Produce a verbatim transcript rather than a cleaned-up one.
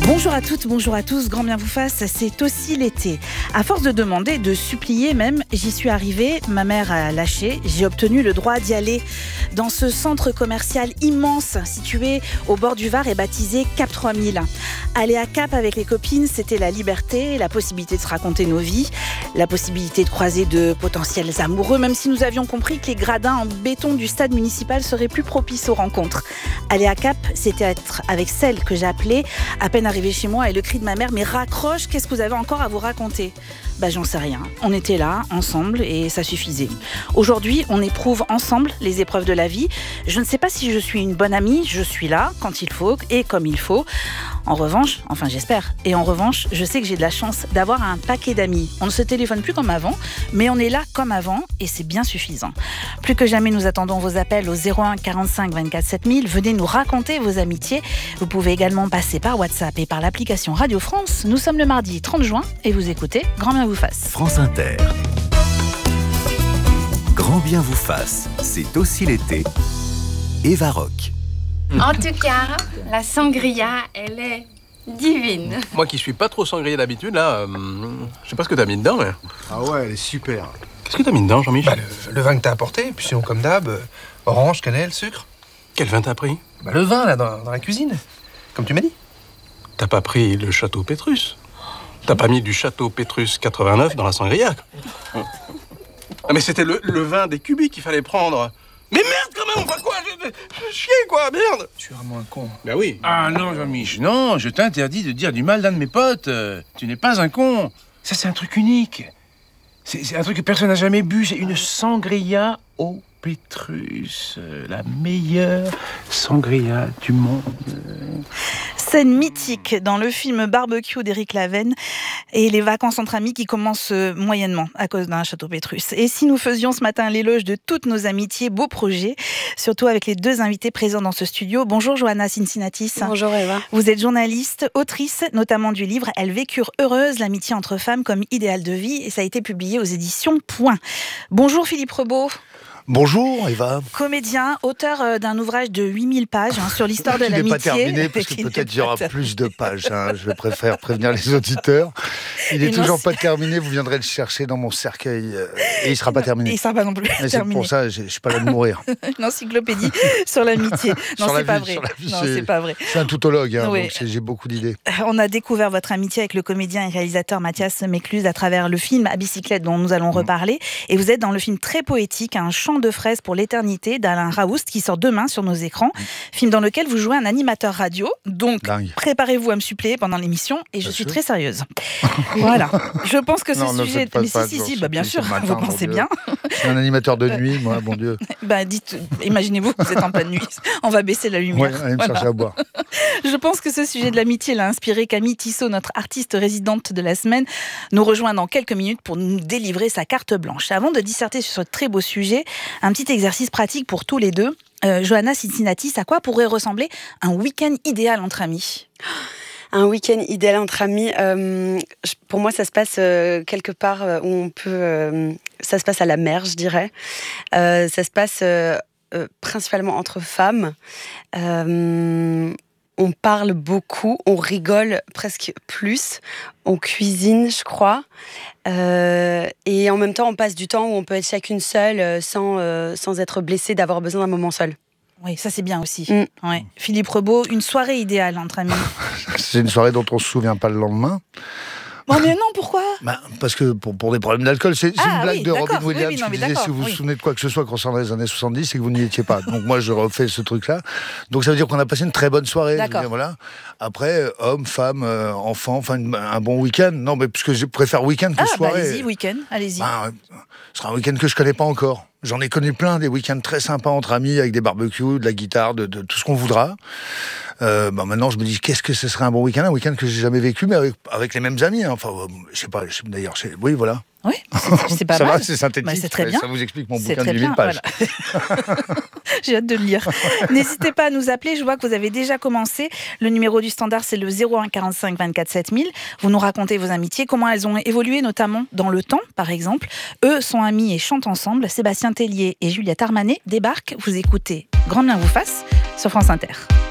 Bonjour à toutes, bonjour à tous, grand bien vous fasse, c'est aussi l'été. À force de demander, de supplier même, j'y suis arrivée, ma mère a lâché, j'ai obtenu le droit d'y aller. Dans ce centre commercial immense, situé au bord du Var et baptisé Cap trois mille. Aller à Cap avec les copines, c'était la liberté, la possibilité de se raconter nos vies, la possibilité de croiser de potentiels amoureux, même si nous avions compris que les gradins en béton du stade municipal seraient plus propices aux rencontres. Aller à Cap, c'était être avec celle que j'appelais, à peine arrivée chez moi et le cri de ma mère, mais raccroche, qu'est-ce que vous avez encore à vous raconter ? Bah j'en sais rien. On était là, ensemble, et ça suffisait. Aujourd'hui, on éprouve ensemble les épreuves de la vie. Je ne sais pas si je suis une bonne amie, je suis là quand il faut et comme il faut. En revanche, enfin j'espère, et en revanche, je sais que j'ai de la chance d'avoir un paquet d'amis. On ne se téléphone plus comme avant, mais on est là comme avant et c'est bien suffisant. Plus que jamais, nous attendons vos appels au zéro un quarante-cinq vingt-quatre sept mille. Venez nous raconter vos amitiés. Vous pouvez également passer par WhatsApp et par l'application Radio France. Nous sommes le mardi trente juin et vous écoutez Grand bien vous fasse. France Inter. Grand bien vous fasse, c'est aussi l'été. Eva Rock. En tout cas, la sangria, elle est divine. Moi qui suis pas trop sangria d'habitude, là, euh, je sais pas ce que t'as mis dedans, mais... Ah ouais, elle est super. Qu'est-ce que t'as mis dedans, Jean-Michel? Bah, le, le vin que t'as apporté, puis sinon comme d'hab, euh, orange, cannelle, sucre. Quel vin t'as pris? Bah le vin, là, dans, dans la cuisine, comme tu m'as dit. T'as pas pris le Château Pétrus? T'as pas mis du Château Pétrus quatre-vingt-neuf dans la sangria? Ah mais c'était le, le vin des cubiques qu'il fallait prendre. Mais merde quand même, on fait quoi? Je, je, chier quoi, merde! Tu es vraiment un con. Ben oui. Ah non, Jean-Mich, non, je t'interdis de dire du mal d'un de mes potes. Euh, tu n'es pas un con. Ça, c'est un truc unique. C'est, c'est un truc que personne n'a jamais bu. C'est une sangria au Pétrus. Euh, la meilleure sangria du monde. Scène mythique dans le film Barbecue d'Éric Lavenne et les vacances entre amis qui commencent moyennement à cause d'un Château Pétrus. Et si nous faisions ce matin l'éloge de toutes nos amitiés, beaux projets, surtout avec les deux invités présents dans ce studio. Bonjour Johanna Cincinnatis. Bonjour Eva. Vous êtes journaliste, autrice notamment du livre « Elles vécurent heureuses, l'amitié entre femmes comme idéal de vie » et ça a été publié aux éditions Point. Bonjour Philippe Rebaud. Bonjour Eva. Comédien, auteur d'un ouvrage de huit mille pages hein, sur l'histoire de qui l'amitié. n'est pas terminé parce que peut-être il y aura plus de pages. Hein. Je préfère prévenir les auditeurs. Il n'est toujours pas terminé. Vous viendrez le chercher dans mon cercueil euh, et il ne sera pas terminé. Il ne sera pas non plus Mais terminé. C'est pour ça, je ne suis pas là de mourir. Une encyclopédie sur l'amitié. Non, c'est pas, vrai. Vie, non c'est, c'est pas vrai. Je suis un tautologue, hein, oui. donc c'est, j'ai beaucoup d'idées. On a découvert votre amitié avec le comédien et réalisateur Mathias Mécluse à travers le film À bicyclette dont nous allons mmh. reparler. Et vous êtes dans le film très poétique, Un chant de fraises pour l'éternité d'Alain Raoust qui sort demain sur nos écrans. Mmh. Film dans lequel vous jouez un animateur radio. Donc, Dingue. Préparez-vous à me suppléer pendant l'émission et je bien suis sûr. Très sérieuse. Voilà. Je pense que ce non, sujet... Pas, Mais pas, si, si, pas, si, bah, bien sûr, matin, vous pensez bien. Je suis un animateur de nuit, moi, bon Dieu. Bah, dites, imaginez-vous, vous êtes en pleine nuit. On va baisser la lumière. Ouais, allez me voilà. chercher à boire. Je pense que ce sujet de l'amitié l'a inspiré Camille Tissot, notre artiste résidente de la semaine, nous rejoint dans quelques minutes pour nous délivrer sa carte blanche. Avant de disserter sur ce très beau sujet, un petit exercice pratique pour tous les deux. Euh, Johanna Cincinnatis, à quoi pourrait ressembler un week-end idéal entre amis ? Un week-end idéal entre amis, euh, pour moi, ça se passe euh, quelque part où on peut... Euh, ça se passe à la mer, je dirais. Euh, ça se passe euh, euh, principalement entre femmes. Euh, on parle beaucoup, on rigole presque plus. On cuisine, je crois. Euh, et en même temps, on passe du temps où on peut être chacune seule euh, sans, euh, sans être blessée, d'avoir besoin d'un moment seul. Oui, ça c'est bien aussi. Mm. Ouais. Philippe Rebaud, une soirée idéale entre amis. C'est une soirée dont on ne se souvient pas le lendemain. Oh mais non, pourquoi ? bah, Parce que pour, pour des problèmes d'alcool, c'est, c'est ah, une blague oui, de Robin oui, Williams oui, non, qui disait si vous vous oui. souvenez de quoi que ce soit concernant les années soixante-dix, c'est que vous n'y étiez pas. Donc moi, je refais ce truc-là. Donc ça veut dire qu'on a passé une très bonne soirée. D'accord. Dire, voilà. Après, hommes, femmes, euh, enfants, enfin un bon week-end. Non, mais parce que je préfère week-end que ah, soirée. Bah, allez-y, week-end, allez-y. Bah, ce sera un week-end que je connais pas encore. J'en ai connu plein, des week-ends très sympas entre amis, avec des barbecues, de la guitare, de, de tout ce qu'on voudra. Euh, bah maintenant, je me dis, qu'est-ce que ce serait un bon week-end ? Un week-end que j'ai jamais vécu, mais avec, avec les mêmes amis. Hein. Enfin, euh, je sais pas, je sais, d'ailleurs, c'est, oui, voilà. Oui, c'est, c'est pas ça mal. Va, c'est synthétique. Bah, c'est très bien. Ça vous explique mon c'est bouquin de huit mille pages. Voilà. J'ai hâte de le lire. N'hésitez pas à nous appeler. Je vois que vous avez déjà commencé. Le numéro du standard, c'est le zéro un quarante-cinq vingt-quatre sept mille. Vous nous racontez vos amitiés, comment elles ont évolué, notamment dans le temps, par exemple. Eux sont amis et chantent ensemble. Sébastien Tellier et Juliette Armanet débarquent. Vous écoutez Grand bien vous fasse sur France Inter.